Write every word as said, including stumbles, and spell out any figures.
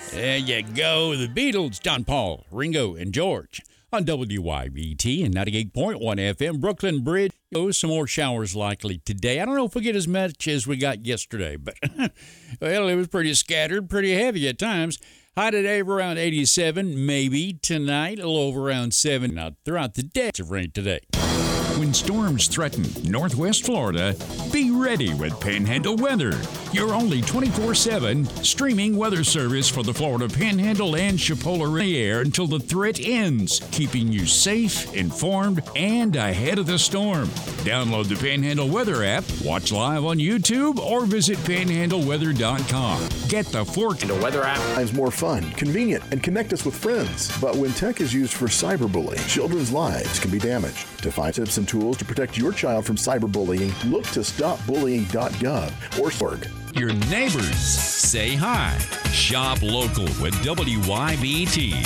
There you go. The Beatles, John Paul, Ringo, and George on W Y B T and ninety-eight point one F M. Brooklyn Bridge. Oh, some more showers likely today. I don't know if we get as much as we got yesterday, but, well, it was pretty scattered, pretty heavy at times. High today of around eighty-seven, maybe tonight, a little over around seven. Now, throughout the day, it's rain today. When storms threaten Northwest Florida, be ready with Panhandle Weather, your only twenty-four seven streaming weather service for the Florida Panhandle and Chipola air until the threat ends, keeping you safe, informed, and ahead of the storm. Download the Panhandle Weather app, watch live on YouTube, or visit panhandle weather dot com. Get the Fork and the Weather app. It's more fun, convenient, and connect us with friends. But when tech is used for cyberbullying, children's lives can be damaged. To find tips and tools to protect your child from cyberbullying, look to stop bullying dot gov or org. Your neighbors say hi. Shop local with W Y B T.